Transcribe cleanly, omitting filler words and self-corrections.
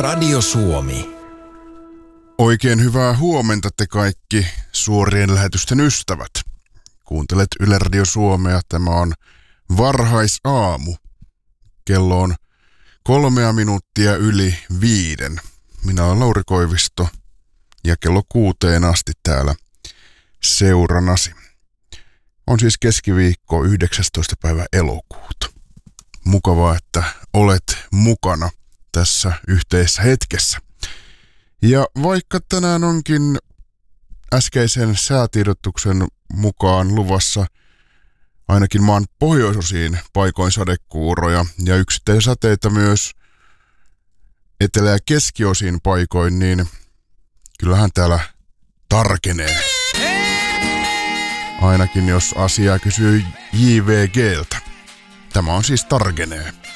Radio Suomi. Oikein hyvää huomenta te kaikki suorien lähetysten ystävät. Kuuntelet Yle Radio Suomea. Tämä on varhaisaamu. Kello on 3 minuuttia yli 5. Minä olen Lauri Koivisto ja kello 6 asti täällä seuranasi. On siis keskiviikko 19. päivä elokuuta. Mukavaa, että olet mukana tässä yhteisessä hetkessä. Ja vaikka tänään onkin äskeisen säätiedotuksen mukaan luvassa ainakin maan pohjoisosiin paikoin sadekuuroja ja yksittäisiä sateita myös etelä- ja keskiosiin paikoin, niin kyllähän täällä tarkenee. Ainakin jos asiaa kysyy JVGltä. Tämä on siis tarkenee.